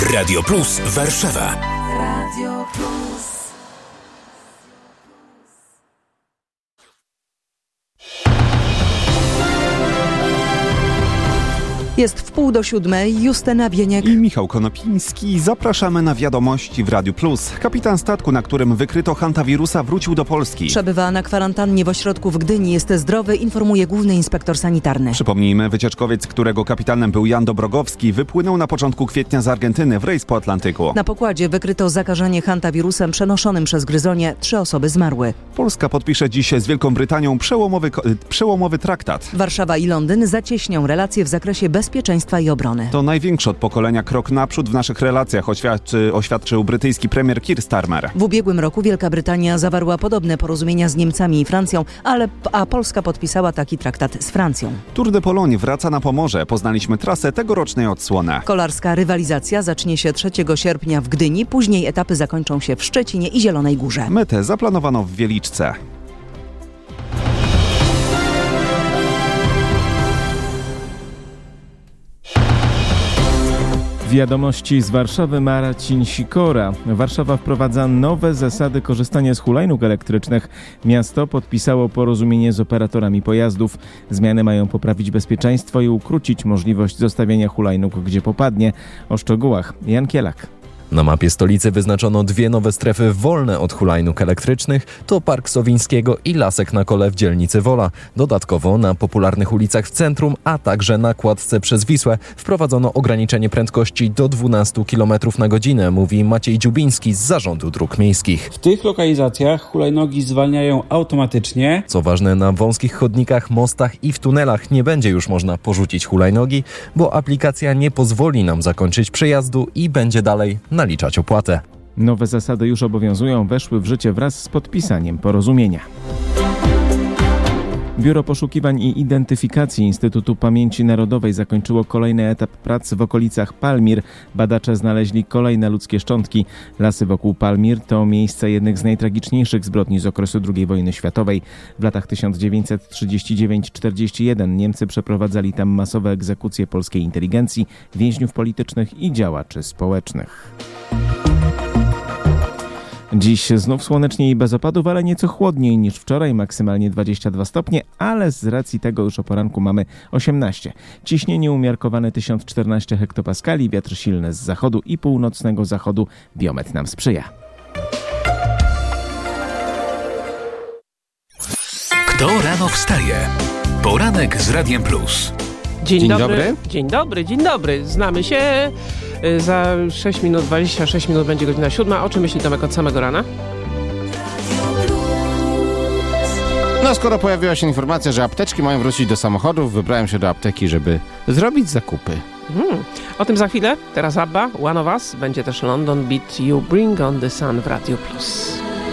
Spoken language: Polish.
Radio Plus Warszawa. Radio Plus. Jest 6:30, Justyna Bieniek i Michał Konopiński. Zapraszamy na wiadomości w Radiu Plus. Kapitan statku, na którym wykryto hantawirusa, wrócił do Polski. Przebywa na kwarantannie w ośrodku w Gdyni. Jest zdrowy, informuje główny inspektor sanitarny. Przypomnijmy, wycieczkowiec, którego kapitanem był Jan Dobrogowski, wypłynął na początku kwietnia z Argentyny w rejs po Atlantyku. Na pokładzie wykryto zakażenie hantawirusem przenoszonym przez gryzonie. 3 osoby zmarły. Polska podpisze dziś z Wielką Brytanią przełomowy traktat. Warszawa i Londyn zacieśnią relacje w zakresie bezpieczeństwa i obrony. To największy od pokolenia krok naprzód w naszych relacjach, oświadczył brytyjski premier Keir Starmer. W ubiegłym roku Wielka Brytania zawarła podobne porozumienia z Niemcami i Francją, a Polska podpisała taki traktat z Francją. Tour de Pologne wraca na Pomorze. Poznaliśmy trasę tegorocznej odsłony. Kolarska rywalizacja zacznie się 3 sierpnia w Gdyni, później etapy zakończą się w Szczecinie i Zielonej Górze. Metę zaplanowano w Wieliczce. Wiadomości z Warszawy, Marcin Sikora. Warszawa wprowadza nowe zasady korzystania z hulajnóg elektrycznych. Miasto podpisało porozumienie z operatorami pojazdów. Zmiany mają poprawić bezpieczeństwo i ukrócić możliwość zostawiania hulajnóg gdzie popadnie. O szczegółach Jan Kielak. Na mapie stolicy wyznaczono 2 nowe strefy wolne od hulajnóg elektrycznych. To Park Sowińskiego i Lasek na Kole w dzielnicy Wola. Dodatkowo na popularnych ulicach w centrum, a także na kładce przez Wisłę wprowadzono ograniczenie prędkości do 12 km na godzinę, mówi Maciej Dziubiński z Zarządu Dróg Miejskich. W tych lokalizacjach hulajnogi zwalniają automatycznie. Co ważne, na wąskich chodnikach, mostach i w tunelach nie będzie już można porzucić hulajnogi, bo aplikacja nie pozwoli nam zakończyć przejazdu i będzie dalej naliczać opłatę. Nowe zasady już obowiązują, weszły w życie wraz z podpisaniem porozumienia. Biuro Poszukiwań i Identyfikacji Instytutu Pamięci Narodowej zakończyło kolejny etap prac w okolicach Palmir. Badacze znaleźli kolejne ludzkie szczątki. Lasy wokół Palmir to miejsce jednych z najtragiczniejszych zbrodni z okresu II wojny światowej. W latach 1939-41 Niemcy przeprowadzali tam masowe egzekucje polskiej inteligencji, więźniów politycznych i działaczy społecznych. Dziś znów słonecznie i bez opadów, ale nieco chłodniej niż wczoraj, maksymalnie 22 stopnie, ale z racji tego już o poranku mamy 18. Ciśnienie umiarkowane 1014 hektopaskali, wiatr silny z zachodu i północnego zachodu, biometr nam sprzyja. Kto rano wstaje? Poranek z Radiem Plus. Dzień dobry. Dzień dobry. Znamy się. Za 6 minut, 26 minut będzie godzina 7. O czym myśli Tomek od samego rana? No skoro pojawiła się informacja, że apteczki mają wrócić do samochodów, wybrałem się do apteki, żeby zrobić zakupy. O tym za chwilę. Teraz ABBA, One of Us. Będzie też London Beat, You Bring on the Sun w Radio Plus.